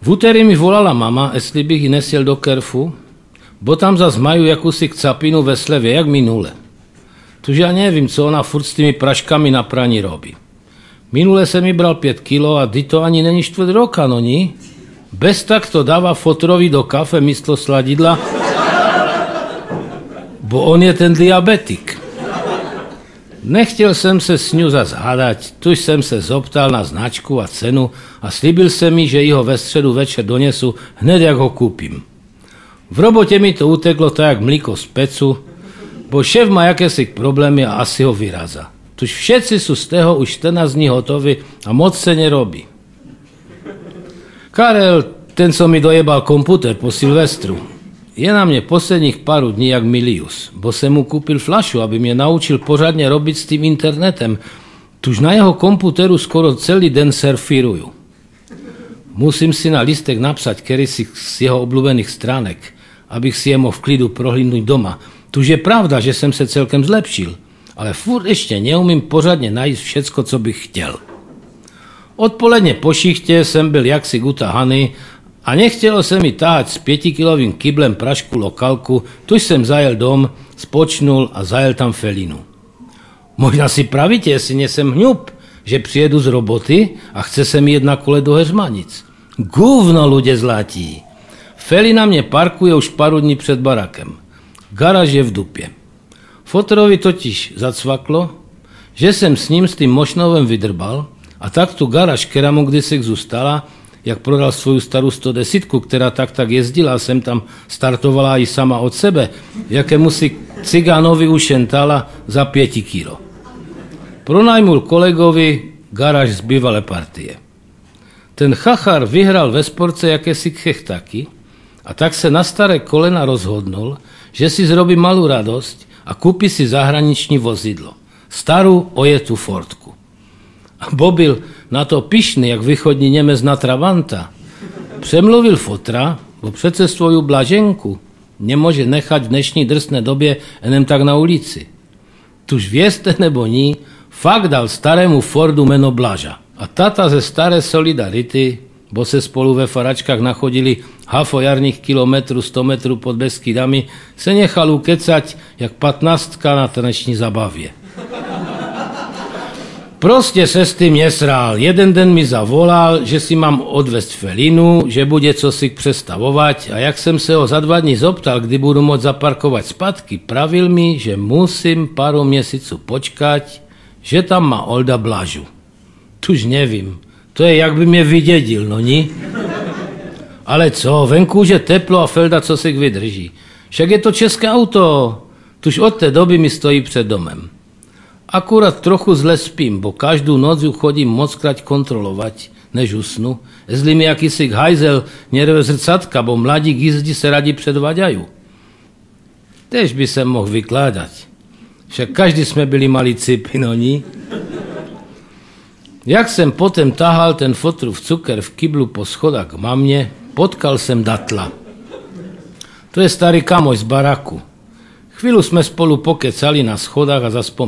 úterý mi volala mama, jestli bych ji nesiel do Kerfu, bo tam zas majú jakúsi capinu ve sleve, jak minule. Tuž ja nevím, co ona furt s tými praškami na praní robí. Minule jsem mi bral 5 kilo a to ani není 4 roka, no ní? Bez tak to dáva fotrovi do kafe místo sladidla, bo on je ten diabetik. Nechtěl jsem se s ňu zas hádať, tuž jsem se zoptal na značku a cenu a slíbil se mi, že ho ve středu večer donesu hned, jak ho kúpim. V robotě mi to uteklo tak jak mlíko z pecu, bo šéf má jakési problémy a asi ho vyraza. Tuž všetci sú z toho už 14 dní hotoví a moc se nerobí. Karel, ten, co mi dojebal komputer po Silvestru, je na mě posledních pár dní jak Milius, bo jsem mu kúpil flašu, aby mě naučil pořádně robiť s tým internetem. Tuž na jeho komputeru skoro celý den surfíruju. Musím si na listek napsať kedysi z jeho obľúbených stránek, abych si je mohl v klidu prohlídnuť doma. Tuž je pravda, že jsem se celkem zlepšil, ale furt ještě neumím pořádně najít všecko, co bych chtěl. Odpoledne po šichtě jsem byl jaksi utahaný a nechtělo se mi táhať s 5-kilovým kyblem prašku lokalku, tuž jsem zajel dom, spočnul a zajel tam Felinu. Možná si pravíte, jestli nesem hňup, že přijedu z roboty a chce se mi jet na kole do Heřmanic. Guvno, ľudia zlatí. Felina mě parkuje už pár dní před barakem. Garáž je v dupě. Fotrovi totiž zacvaklo, že jsem s ním s tým mošnovem vydrbal a tak tu garáž, která mu kdysi zůstala, jak prodal svoju starou 110, která tak jezdila a jsem tam startovala i sama od sebe, jakému si cigánovi ušentala za 5 kilo. Pronajmul kolegovi garáž z bývalé partie. Ten chachar vyhral ve sportce jakési chechtaky a tak se na staré kolena rozhodnul, že si zrobí malú radosť a kúpi si zahraniční vozidlo. Starú ojetú Fordku. A Bobil na to pyšný, jak východní Němec na Trabanta. Přemluvil fotra, bo přece svoju blaženku nemôže nechať v dnešní drsné době enem tak na ulici. Tuž vězte nebo ní, fakt dal starému Fordu meno Blaža. A tata ze staré Solidarity, bo se spolu ve faračkách nachodili hafo jarných kilometrů 100 metrů pod Beskydami, se nechal ukecať jak 15 na taneční zabavě. Prostě se s tým nesrál. Jeden den mi zavolal, že si mám odvést Felinu, že bude co si přestavovať a jak jsem se ho za 2 dní zoptal, kdy budu moct zaparkovat zpátky, pravil mi, že musím pár měsíců počkať, že tam má Olda Blažu. Tuž nevím, to je jak by mě vydědil, no ní? Ale co, venku už je teplo a Felda co si vydrží. Však je to české auto, tuž od té doby mi stojí před domem. Akurát trochu zle spím, bo každou noc ju chodím mockrát kontrolovať, než usnu, jestli mi jakýsi hajzel nerve zrcatka, bo mladí gizdi se radi předvaďajú. Tež by se mohl vykládat. Však každý jsme byli malí cipy, no ní? Jak jsem potom tahal ten fotrův cukr v kyblu po schodách k mamě, potkal jsem Datla. To je starý kamoš z baraku. Chvíľu jsme spolu pokecali na schodách a zaspomínali.